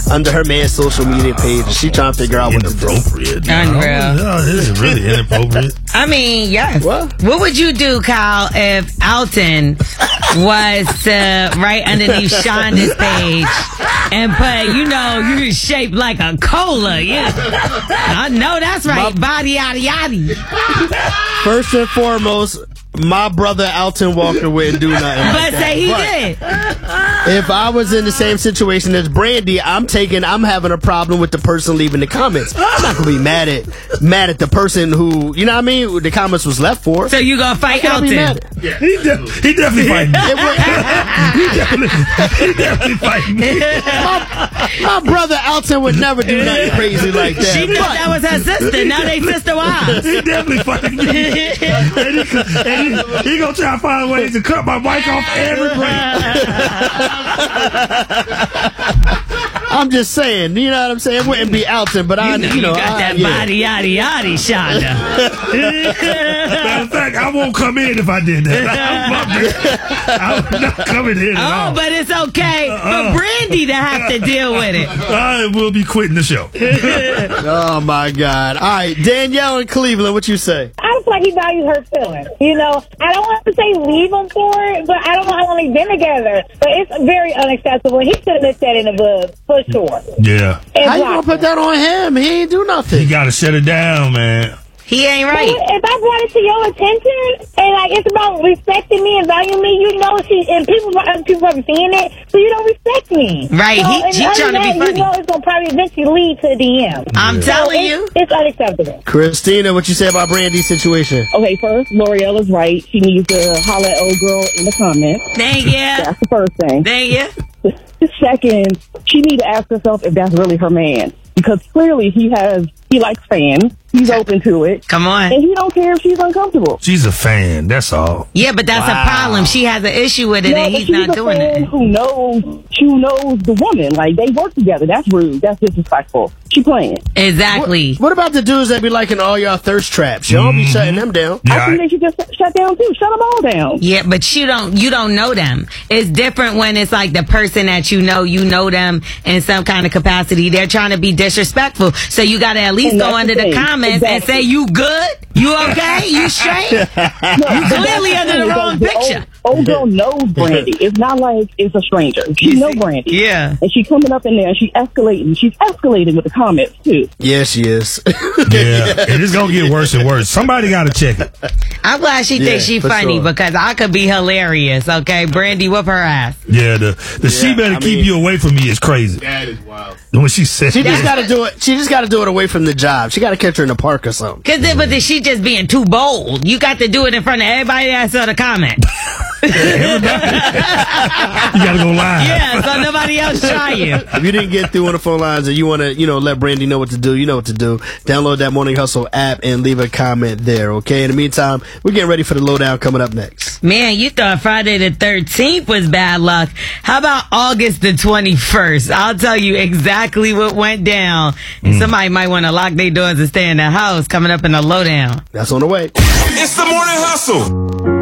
under her man's social media page, and she trying to figure out what to do. Inappropriate. Unreal. This is really inappropriate. I mean, yes. What would you do, Kyle, if Alton was right underneath Shonda's page and put, you're shaped like a cola? Yeah. I know that's right. Body yada yada. First and foremost, my brother Alton Walker wouldn't do nothing like But that. say he did. If I was in the same situation as Brandy, I'm having a problem with the person leaving the comments. I'm not gonna be mad at the person who, you know what I mean, the comments was left for. So you gonna fight Alton? Yeah, he definitely fighting. He definitely fighting. My brother Alton would never do nothing crazy like that. She thought that was her sister. Now they sister wives. He definitely fighting me. And he gonna try to find ways to cut my mic off every break. I'm just saying, you know what I'm saying? It wouldn't be Alton, but you got that body yada yada, Shonda. Matter of fact, I won't come in if I did that. I'm not coming in at all. Oh, but it's okay for Brandy to have to deal with it. I will be quitting the show. Oh my God! All right, Danielle in Cleveland, what you say? I just like he values her feelings. I don't want to say leave him for it, but I don't know how long they've been together. But it's very unacceptable. He shouldn't have said in the book for sure. Yeah. How you gonna put that on him? He ain't do nothing. You gotta shut it down, man. He ain't right. If I brought it to your attention, and it's about respecting me and valuing me, and people probably seeing it, so you don't respect me. Right, so, he trying to be funny. It's gonna probably eventually lead to a DM. I'm telling you. It's unacceptable. Christina, what you say about Brandy's situation? Okay, first, L'Oreal is right. She needs to holler at old girl in the comments. Thank you. That's the first thing. Thank you. Second, she needs to ask herself if that's really her man. Because clearly he likes fans. He's open to it. Come on. And he don't care if she's uncomfortable. She's a fan, that's all. Yeah, but that's a problem. She has an issue with it, and he's not doing it. Who knows the woman. Like, they work together. That's rude. That's disrespectful. She playing. Exactly. What about the dudes that be liking all y'all thirst traps? Y'all be shutting them down. Yeah, I think they should just shut down too. Shut them all down. Yeah, but you don't know them. It's different when it's like the person that you know them in some kind of capacity. They're trying to be disrespectful. So you got to at least go under the comments and say, you good? You okay? You straight? You clearly under the wrong picture. Old girl knows Brandy. It's not like it's a stranger. She knows Brandy. Yeah. And she's coming up in there and she's escalating. She's escalating with the comments too. Yeah, she is. Yeah, and it's gonna get worse and worse. Somebody gotta check it. I'm glad she thinks she's funny because I could be hilarious. Okay, Brandy, whoop her ass. Yeah, the she better keep you away from me is crazy. That is wild. When she said She just got to do it. She just got to do it away from the job. She got to catch her in the park or something. But she just being too bold. You got to do it in front of everybody that saw the comment. You gotta go live. Yeah, so nobody else try you. If you didn't get through on the phone lines and you want to, let Brandy know what to do, you know what to do. Download that Morning Hustle app and leave a comment there, okay? In the meantime, we're getting ready for the lowdown coming up next. Man, you thought Friday the 13th was bad luck. How about August the 21st? I'll tell you exactly what went down. And somebody might want to lock their doors and stay in the house coming up in the lowdown. That's on the way. It's the Morning Hustle.